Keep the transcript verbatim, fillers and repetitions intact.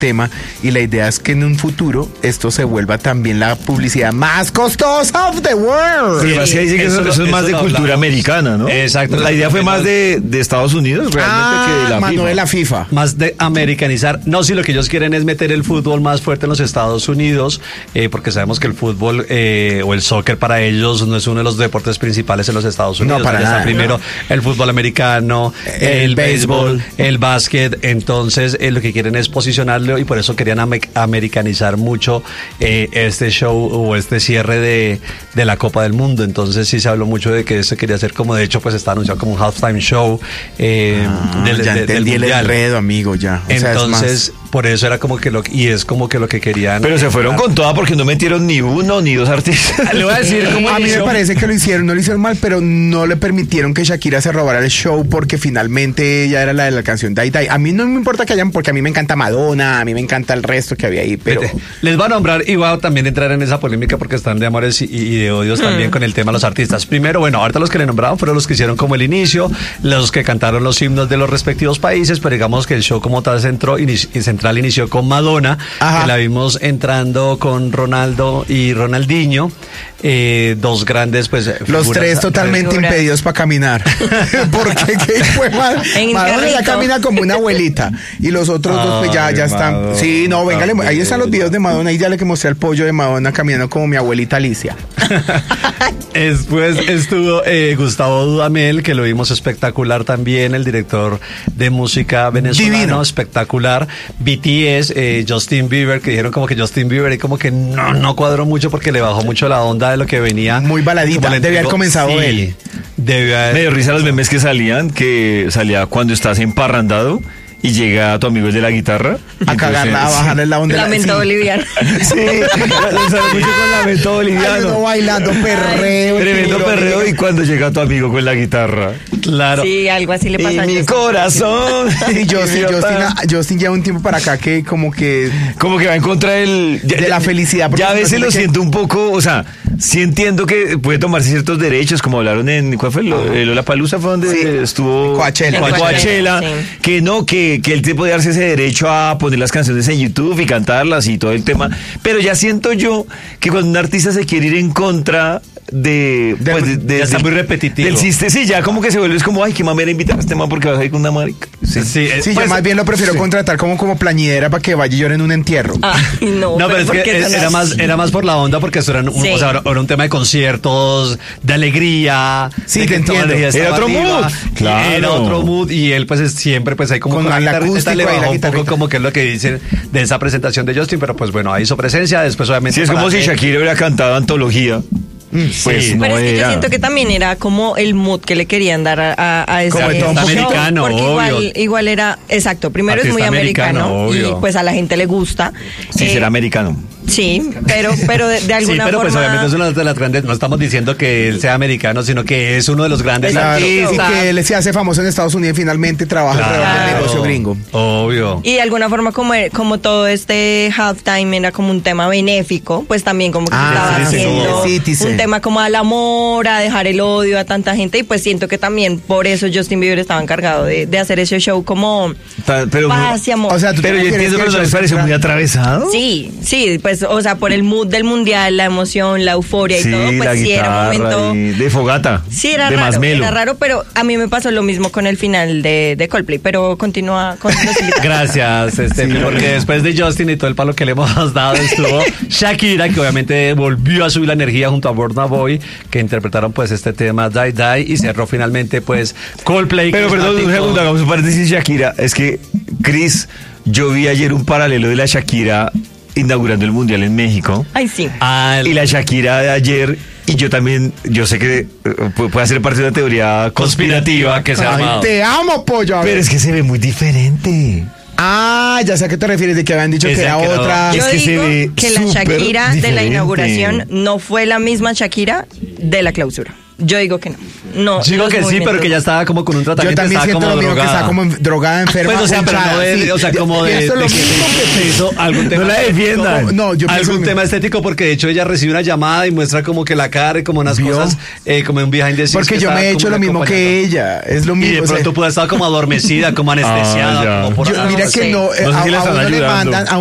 tema, y la idea es que en un futuro esto se vuelva también la publicidad más costosa of the world. Sí, sí, dice que eso, eso es más de cultura americana, ¿no? Exacto. La idea fue más de, de Estados Unidos realmente ah, que de la Manuel, FIFA. la FIFA. Más de americanizar. No, si lo que ellos quieren es meter el fútbol más fuerte en los Estados Unidos, eh, porque sabemos que el fútbol eh, o el soccer para ellos no es uno de los deportes principales en los Estados Unidos. No, para Allá nada. Está primero no. el fútbol americano, el, el béisbol, béisbol, el básquet. Entonces, eh, lo que quieren es posicionarlo y por eso querían am- americanizar mucho eh, este show o este cierre de, de la Copa del Mundo. Entonces, sí se habló mucho de que se quería hacer como, de hecho, pues está anunciado como un halftime show eh, ah, del, ya de, entendí del el mundial. enredo, amigo, ya. O Entonces, sea, es por eso era como que lo y es como que lo que querían. Pero se fueron con toda porque no metieron ni uno ni dos artistas. Le voy a decir cómo a mí me parece que lo hicieron, no lo hicieron mal, pero no le permitieron que Shakira se robara el show porque finalmente ella era la de la canción Die Die. A mí no me importa que hayan, porque a mí me encanta Madonna, a mí me encanta el resto que había ahí, pero... Les voy a nombrar y voy a también entrar en esa polémica porque están de amores y, y de odios mm. también con el tema de los artistas. Primero, bueno, ahorita los que le nombraron fueron los que hicieron como el inicio, los que cantaron los himnos de los respectivos países, pero digamos que el show como tal centro, inici- central inició con Madonna, Ajá. que la vimos entrando con Ronaldo y Ronaldinho, eh, dos grandes, pues... Los figuras, tres totalmente figuras. impedidos para caminar. Porque ¿qué fue mal? Madonna ya camina como una abuelita. Y los otros Ay, dos pues ya, ya están... Madonna, sí, no, venga, ahí están los videos de Madonna. Ahí ya le que mostré el pollo de Madonna caminando como mi abuelita Alicia. Después estuvo eh, Gustavo Dudamel, que lo vimos espectacular también, el director de música venezolano, Divino. espectacular. B T S, eh, Justin Bieber, que dijeron como que Justin Bieber y como que no, no cuadró mucho porque le bajó mucho la onda de lo que venía. Muy baladita, debía haber comenzado sí, él. Debía haber... Me dio risa los memes que salían, que salía cuando estás emparrandado y llega tu amigo el de la guitarra a cagarla, a bajarle la onda. Lamento boliviano. Sí, lo sabe mucho con lamento boliviano. Ay, uno bailando perreo. Tremendo perreo y cuando llega tu amigo con la guitarra. Claro. Sí, algo así le pasa y a mi Justin. corazón. Y Justin, Justin, Justin lleva un tiempo para acá que como que... Como que va en contra del... de la felicidad. Ya a veces lo que... siento un poco, o sea, sí entiendo que puede tomarse ciertos derechos, como hablaron en... ¿Cuál fue? Lollapalooza fue donde sí. estuvo... Coachella. Coachella, Coachella sí. que no, que, que él te puede darse ese derecho a poner las canciones en YouTube y cantarlas y todo el tema. Pero ya siento yo que cuando un artista se quiere ir en contra... de, de, pues de, de ya está del, muy repetitivo del chiste, sí, ya como que se vuelve es como ay, qué mamera invitar a este man porque vas a ir con una marica. Sí, sí, sí pues, yo más bien lo prefiero sí. contratar como como plañidera para que vaya y llore en un entierro. Ay, no, no, pero, pero es que era, era más era más por la onda porque eso era un, sí. o sea, era un tema de conciertos, de alegría, sí, de te entiendo. Era otro arriba, mood, claro. Era otro mood y él pues es, siempre pues hay como con, con la, la guitarra le bajó un poco como que es lo que dicen de esa presentación de Justin, pero pues bueno, ahí hizo presencia, después obviamente sí, es como si Shakira hubiera cantado Antología. Pues sí, no pero es que yo siento que también era como el mood que le querían dar a, a, a ese como todo americano, porque obvio. igual, igual era, exacto, primero Artista es muy americano, americano y pues a la gente le gusta. Sí, eh, será americano. Sí, pero, pero de, de alguna sí, pero forma... pues obviamente es una de las grandes, no estamos diciendo que él sea americano, sino que es uno de los grandes claro, artistas. Y que él se hace famoso en Estados Unidos y finalmente trabaja claro, alrededor del negocio gringo. Obvio. Y de alguna forma como, como todo este halftime era como un tema benéfico, pues también como que ah, estaba sí, haciendo sí, sí, sí. un tema como al amor, a dejar el odio a tanta gente y pues siento que también por eso Justin Bieber estaba encargado de, de hacer ese show como pero, paz y amor. O sea, pero yo entiendo que les parece muy atravesado. Sí, sí, pues o sea, por el mood del mundial, la emoción, la euforia y sí, todo, pues sí era un momento de fogata. Sí, era de raro, masmelo. era raro, pero a mí me pasó lo mismo con el final de, de Coldplay, pero continúa con los invitados. Gracias, este, sí, porque después de Justin y todo el palo que le hemos dado estuvo Shakira, que obviamente volvió a subir la energía junto a Burna Boy, que interpretaron pues este tema Die Die y cerró finalmente pues Coldplay. Pero perdón, un segundo, hagamos un paréntesis Shakira, es que Chris, yo vi ayer un paralelo de la Shakira inaugurando el Mundial en México. Ay, sí. Al... Y la Shakira de ayer, y yo también, yo sé que uh, puede ser parte de una teoría conspirativa, conspirativa que se ha armado. Te amo, pollo. Pero es que se ve muy diferente. Ah, ya sé a qué te refieres, de que habían dicho Esa que era que otra. Yo es que digo se ve que la Shakira diferente. de la inauguración no fue la misma Shakira de la clausura. Yo digo que no. No, digo que sí, pero que ya estaba como con un tratamiento. Yo también siento lo mismo, que estaba como drogada, enferma. Pues, o sea, pero no de, sí, o sea, como de, eso de, lo de mismo que hizo algún tema. No la defiendan. No, yo algún tema estético, porque de hecho ella recibe una llamada y muestra como que la cara y como unas ¿Vio? cosas, eh, como un behind the scenes. Porque yo me he hecho lo mismo que ella, es lo mismo. Y de pronto o sea, puede estar como adormecida, como anestesiada. Ah, como por yo, mira que no, no sé a, si a uno le mandan, a